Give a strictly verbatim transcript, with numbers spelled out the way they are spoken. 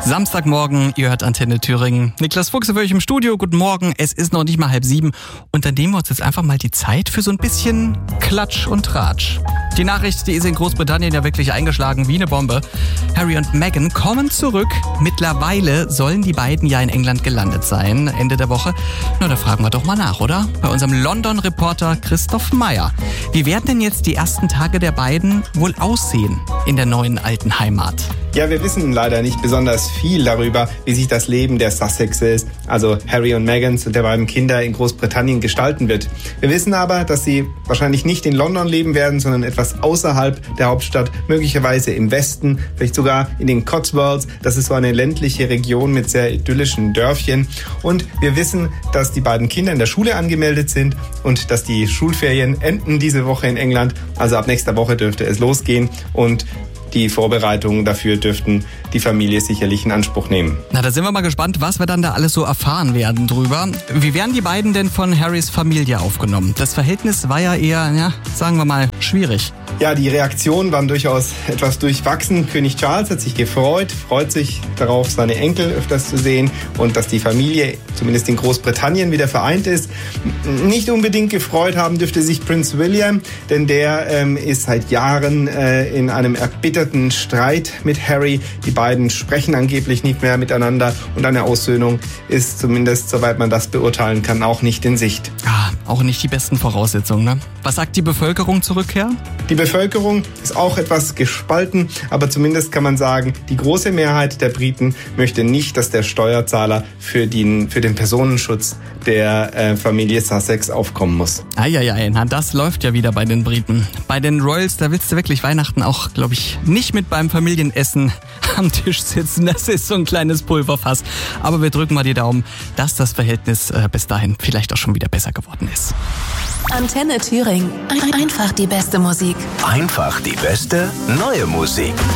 Samstagmorgen, ihr hört Antenne Thüringen. Niklas Fuchs für euch im Studio, guten Morgen. Es ist noch nicht mal halb sieben und dann nehmen wir uns jetzt einfach mal die Zeit für so ein bisschen Klatsch und Tratsch. Die Nachricht, die ist in Großbritannien ja wirklich eingeschlagen wie eine Bombe. Harry und Meghan kommen zurück. Mittlerweile sollen die beiden ja in England gelandet sein, Ende der Woche. Na, da fragen wir doch mal nach, oder? Bei unserem London-Reporter Christoph Meyer. Wie werden denn jetzt die ersten Tage der beiden wohl aussehen in der neuen alten Heimat? Ja, wir wissen leider nicht besonders viel darüber, wie sich das Leben der Sussexes, also Harry und Meghan und der beiden Kinder in Großbritannien gestalten wird. Wir wissen aber, dass sie wahrscheinlich nicht in London leben werden, sondern etwas außerhalb der Hauptstadt, möglicherweise im Westen, vielleicht sogar in den Cotswolds. Das ist so eine ländliche Region mit sehr idyllischen Dörfchen. Und wir wissen, dass die beiden Kinder in der Schule angemeldet sind und dass die Schulferien enden diese Woche in England. Also ab nächster Woche dürfte es losgehen und die Vorbereitungen dafür dürften die Familie sicherlich in Anspruch nehmen. Na, da sind wir mal gespannt, was wir dann da alles so erfahren werden drüber. Wie werden die beiden denn von Harrys Familie aufgenommen? Das Verhältnis war ja eher, ja, sagen wir mal, schwierig. Ja, die Reaktionen waren durchaus etwas durchwachsen. König Charles hat sich gefreut, freut sich darauf, seine Enkel öfters zu sehen und dass die Familie zumindest in Großbritannien wieder vereint ist. Nicht unbedingt gefreut haben dürfte sich Prinz William, denn der ähm, ist seit Jahren äh, in einem erbitterten Streit mit Harry. Die beiden sprechen angeblich nicht mehr miteinander und eine Aussöhnung ist zumindest, soweit man das beurteilen kann, auch nicht in Sicht. Ah, auch nicht die besten Voraussetzungen, ne? Was sagt die Bevölkerung zur Rückkehr? Die Bevölkerung ist auch etwas gespalten, aber zumindest kann man sagen, die große Mehrheit der Briten möchte nicht, dass der Steuerzahler für den, für den Personenschutz der äh, Familie Sussex aufkommen muss. Eieiei, na das läuft ja wieder bei den Briten. Bei den Royals, da willst du wirklich Weihnachten auch, glaube ich, nicht mit beim Familienessen am Tisch sitzen. Das ist so ein kleines Pulverfass. Aber wir drücken mal die Daumen, dass das Verhältnis äh, bis dahin vielleicht auch schon wieder besser geworden ist. Antenne Thüringen. Einfach die beste Musik. Einfach die beste neue Musik.